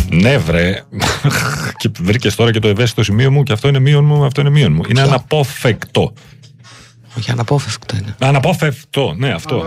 Ναι, βρε. Και βρήκες τώρα και το ευαίσθητο σημείο μου, και αυτό είναι μείον μου, αυτό είναι μείον μου. Είναι αναπόφευκτο. Όχι, αναπόφευκτο είναι. Αναπόφευκτο, ναι, αυτό.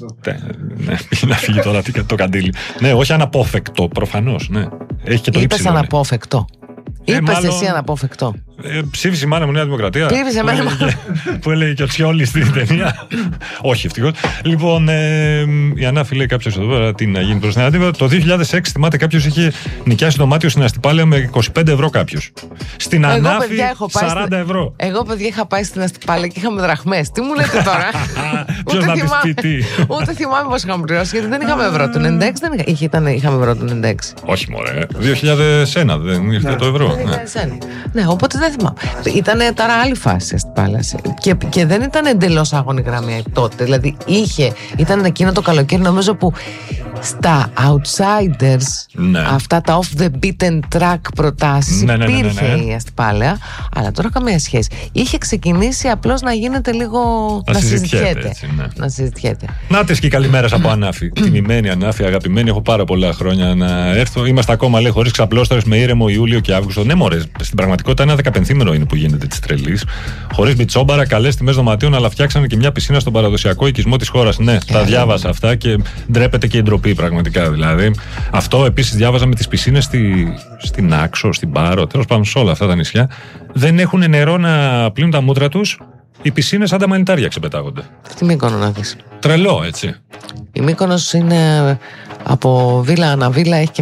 Ναι, να φύγει τώρα το καντήλι. Ναι, όχι αναπόφευκτο, προφανώς. Ναι. Έχει και το είπες ύψιλο. Αναπόφευκτο. Είπες μάλλον... εσύ αναπόφευκτο. Ψήφισε η μάνα μου Νέα Δημοκρατία. Ψήφισε μάνα μου. Που έλεγε και ο Τσιόλης στην ταινία. Όχι, ευτυχώς. Λοιπόν, η Ανάφη λέει κάποιος εδώ πέρα τι να γίνει προς την Αντίβα. Το 2006 θυμάται κάποιος είχε νοικιάσει δωμάτιο στην Αστυπάλαια με 25 ευρώ κάποιος. Στην Ανάφη 40 ευρώ. Εγώ, παιδιά, είχα πάει στην Αστυπάλαια και είχαμε δραχμές. Τι μου λέτε τώρα? Ποιος να της πει τι? Ούτε θυμάμαι πώς είχαμε πληρώσει, γιατί δεν είχαμε ευρώ. Το 96 είχαμε ευρώ το 96. Όχι, μωρέ. 2001 δεν ήρθε το ευρώ. Ναι, οπότε δεν θυμάμαι. Ήταν τώρα άλλη φάση στην Πάλαση. Και δεν ήταν εντελώς άγωνη γραμμή τότε. Δηλαδή ήταν εκείνο το καλοκαίρι, νομίζω, που στα outsiders, ναι, αυτά τα off the beaten track προτάσεις, υπήρχε η Αστυπάλαια, αλλά τώρα καμία σχέση. Είχε ξεκινήσει απλώς να γίνεται λίγο. Να συζητιέται. Έτσι, ναι. Να συζητιέται. Νάτες και καλημέρας από Ανάφη. Τιμημένη Ανάφη, αγαπημένη. Έχω πάρα πολλά χρόνια να έρθω. Είμαστε ακόμα, λέει, χωρίς ξαπλώστρες, με ήρεμο Ιούλιο και Αύγουστο. Ναι, μωρέ, στην πραγματικότητα ένα 15ήμερο είναι που γίνεται τη τρελή. Χωρίς μπιτσόμπαρα, καλές τιμές δωματίων, αλλά φτιάξανε και μια πισίνα στον παραδοσιακό οικισμό της χώρας. Ναι, τα διάβασα αυτά και ντρέπεται και η ντροπή, πραγματικά. Δηλαδή, αυτό επίσης διάβαζα με τις πισίνες στην Άξο, στην Πάρο, τέλος πάντων σε όλα αυτά τα νησιά. Δεν έχουν νερό να πλύνουν τα μούτρα τους. Οι πισίνες σαν τα μανιτάρια ξεπετάγονται. Τι Μύκονο να δεις. Τρελό, έτσι. Η Μύκονος είναι από βίλα αναβίλα, έχει και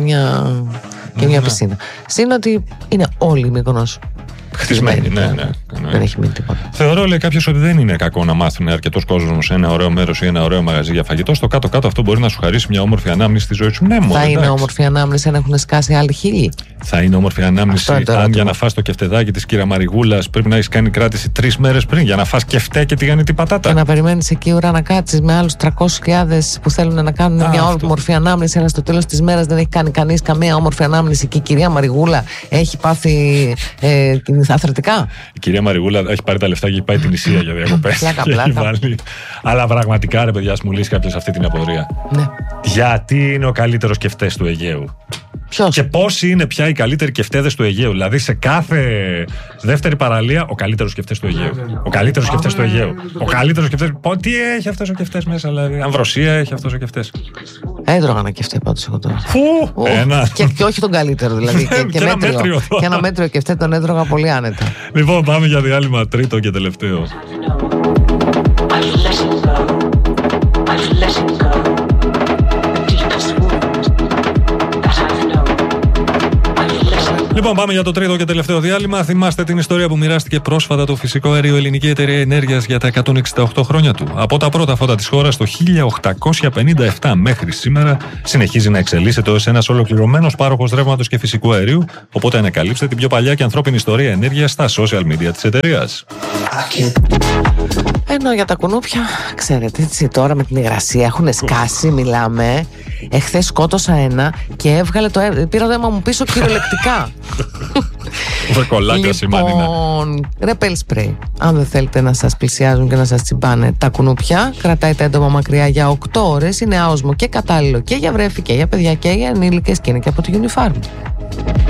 μια πισίνα. Συν ότι είναι όλη η Μύκονος χτισμένη. Ναι. Δεν έχει μείνει τίποτα. Θεωρώ, λέει κάποιος, ότι δεν είναι κακό να μάθουν αρκετός κόσμος σε ένα ωραίο μέρος ή ένα ωραίο μαγαζί για φαγητό. Στο κάτω-κάτω αυτό μπορεί να σου χαρίσει μια όμορφη ανάμνηση στη ζωή σου. Ναι, θα είναι όμορφη ανάμνηση αν έχουν σκάσει άλλοι χίλιοι. Θα είναι όμορφη ανάμνηση αν για να φας το κεφτεδάκι της κύρα Μαριγούλας πρέπει να έχεις κάνει κράτηση 3 μέρες πριν για να φας κεφτέ και τηγανιτή πατάτα. Και να περιμένεις εκεί ουρά να κάτσεις με άλλους 300.000 που θέλουν να κάνουν μια όμορφη ανάμνηση, αλλά στο τέλος της μέρας δεν έχει κάνει κανείς καμία όμορφη ανάμνηση και η κυρία Μαριγούλα έχει πάθει αθλητικά. Η κυρία Μαριγούλα έχει πάρει τα λεφτά και έχει πάει την Ισία για διακοπές. Αλλά πραγματικά, ρε παιδιά, μου λύσει κάποιος αυτή την απορία. Ναι. Γιατί είναι ο καλύτερος κεφτές του Αιγαίου? Ποιος? Και πόσοι είναι πια οι καλύτεροι κεφτέδες του Αιγαίου? Δηλαδή σε κάθε δεύτερη παραλία ο καλύτερος κεφτές του Αιγαίου. Ο καλύτερος κεφτές του Αιγαίου. Ο καλύτερος κεφτές. Τι έχει αυτός ο κεφτές μέσα, δηλαδή? Αμβροσία έχει αυτός ο κεφτές. Έτρωγα ένα κεφτέ πάντως εγώ τώρα. Ένα. Και όχι τον καλύτερο, δηλαδή. Και μέτριο. Και ένα μέτριο κεφτέ τον έτρωγα πολύ άνετα. Λοιπόν, πάμε για διάλειμμα τρίτο και τελευταίο. Λοιπόν, πάμε για το τρίτο και τελευταίο διάλειμμα. Θυμάστε την ιστορία που μοιράστηκε πρόσφατα το φυσικό αέριο Ελληνική Εταιρεία Ενέργειας για τα 168 χρόνια του. Από τα πρώτα φώτα της χώρας το 1857 μέχρι σήμερα συνεχίζει να εξελίσσεται ως ένας ολοκληρωμένος πάροχος ρεύματος και φυσικού αερίου. Οπότε ανακαλύψτε την πιο παλιά και ανθρώπινη ιστορία ενέργειας στα social media της εταιρείας. Ενώ για τα κουνούπια, ξέρετε, έτσι τώρα με την υγρασία έχουν σκάσει, μιλάμε. Εχθές σκότωσα ένα και έβγαλε πήρα το αίμα μου πίσω κυριολεκτικά. Λοιπόν, ρεπέλ σπρέι. Αν δεν θέλετε να σας πλησιάζουν και να σας τσιμπάνε τα κουνούπια, κρατάει τα έντομα μακριά για 8 ώρες. Είναι άοσμο και κατάλληλο και για βρέφη και για παιδιά και για ενήλικες και είναι και από το Unifarm.